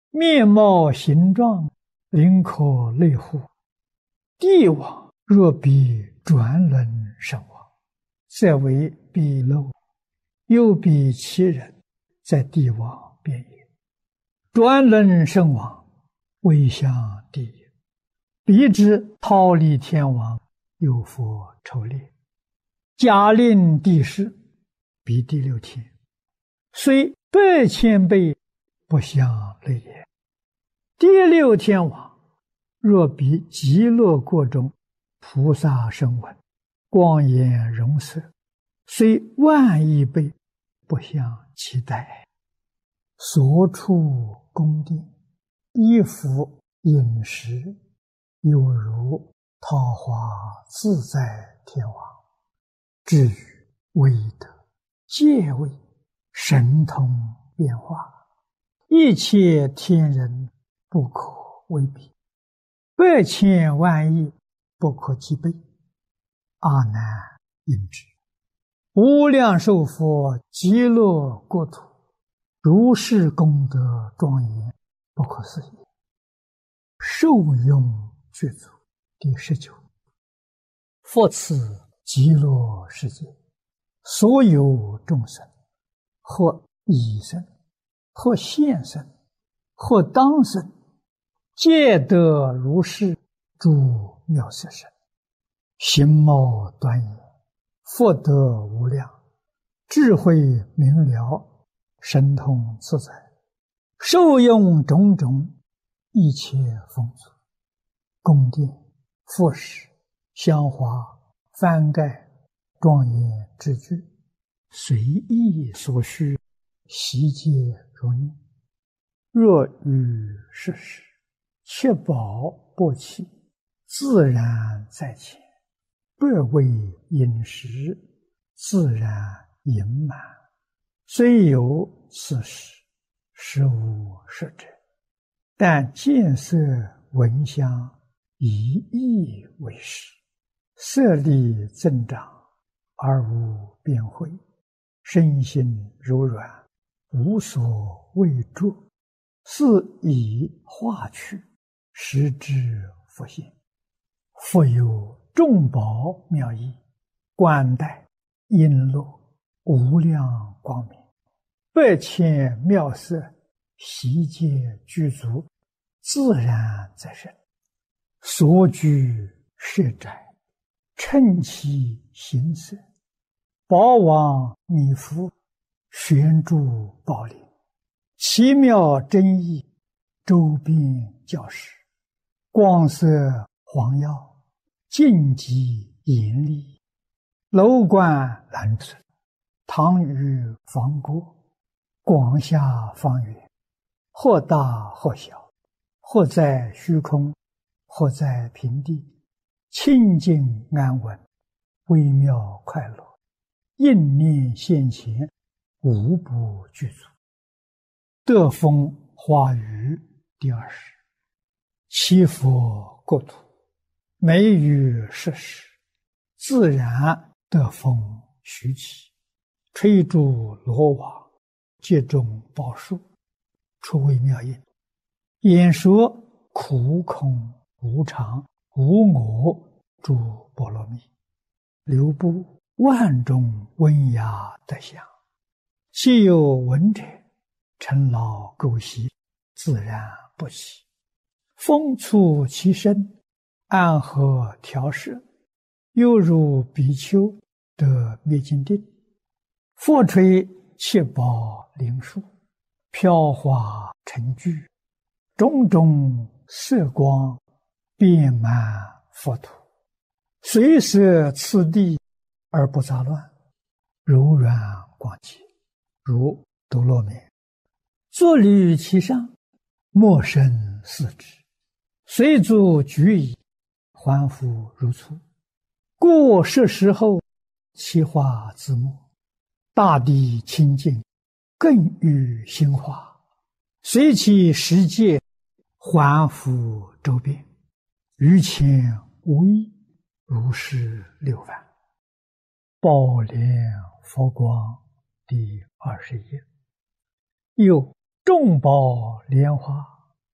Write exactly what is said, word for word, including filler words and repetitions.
面貌形状，灵可类乎。帝王若比转轮圣王，则为鄙陋；又比其人，在帝王边也。转轮圣王，位相帝也。彼之忉利天王，有佛筹列，假令帝释，彼第六天，虽百千倍，不相类也。第六天王，若比极乐国中菩萨声闻，光颜容色，虽万亿倍，不相期待。所处宫殿，衣服饮食，有如桃花自在天王。至于威德、戒位、神通变化，一切天人不可为比，百千万亿不可计备。阿难应知，无量寿佛极乐国土，如是功德庄严，不可思议。受用具足。第十九，复此极乐世界，所有众生，或已生，或现生，或当生，皆得如是诸妙色身，形貌端严，福德无量，智慧明了，神通自在，受用种种一切丰足，宫殿、复饰、香花、幡盖、庄严之具，随意所需，悉皆如念。若遇世事，确保不起，自然在前，百味饮食，自然盈满。虽有此事，实无实者，但见色闻香，以意为实，色力增长，而无边慧，身心柔软，无所畏著，是以化去，实之复现。复有众宝妙义，冠带璎珞，无量光明，百千妙色，悉皆具足，自然在身。所居舍宅，称其形色，宝王弥覆，悬诸宝林，奇妙真义，周遍教室，光色黄耀，净极严厉，楼观蓝色，堂宇方过，广厦方圆，或大或小，或在虚空，或在平地，清净安稳，微妙快乐，应念现前，无不具足。得风花雨第二十，七佛国土，每于世时，自然得风徐起，吹诸罗网，皆种宝树，出微妙音，演说苦空无常无我诸波罗蜜，流布万种温雅德相，既有闻者，尘劳垢习，自然不起。风触其身，安和调摄，犹如比丘得灭尽定。复吹七宝灵树，飘华成聚，种种色光，遍满佛土，随摄次第而不杂乱，柔软广洁，如多罗绵。坐履其上，莫生四肢，随足举矣，还复如初。过摄时后，其化自没，大地清净，更与心化，随其十界，还复周遍，于前无异，如是六番。宝莲佛光第二十页。又众宝莲花，